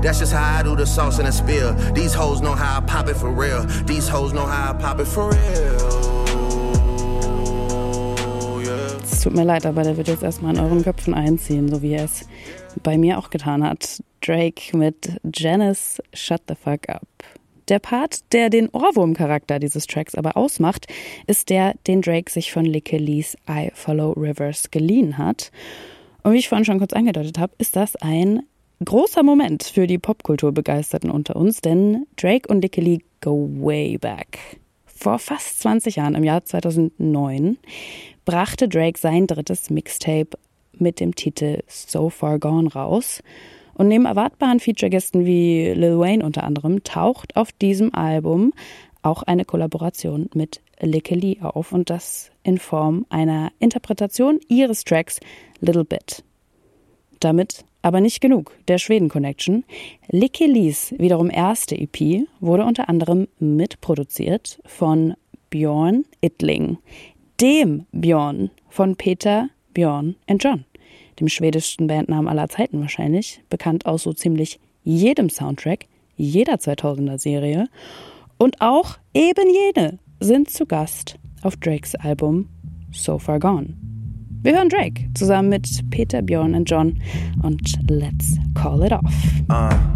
That's just how I do the sauce and the spill. These hoes know how I pop it for real. These hoes know how I pop it for real. Es tut mir leid, aber der wird jetzt erstmal in euren Köpfen einziehen, so wie er es bei mir auch getan hat. Drake mit Janice Shut the Fuck Up. Der Part, der den Ohrwurm-Charakter dieses Tracks aber ausmacht, ist der, den Drake sich von Lykke Li's I Follow Rivers geliehen hat. Und wie ich vorhin schon kurz angedeutet habe, ist das ein großer Moment für die Popkulturbegeisterten unter uns, denn Drake und Lykke Li go way back. Vor fast 20 Jahren, im Jahr 2009, brachte Drake sein drittes Mixtape mit dem Titel So Far Gone raus. Und neben erwartbaren Feature-Gästen wie Lil Wayne unter anderem taucht auf diesem Album auch eine Kollaboration mit Lykke Li auf. Und das in Form einer Interpretation ihres Tracks Little Bit. Damit aber nicht genug der Schweden-Connection. Lykke Lis wiederum erste EP wurde unter anderem mitproduziert von Björn Yttling, dem Björn von Peter, Björn and John, dem schwedischsten Bandnamen aller Zeiten wahrscheinlich, bekannt aus so ziemlich jedem Soundtrack, jeder 2000er-Serie. Und auch eben jene sind zu Gast auf Drakes Album So Far Gone. Wir hören Drake zusammen mit Peter, Björn and John und Let's Call It Off.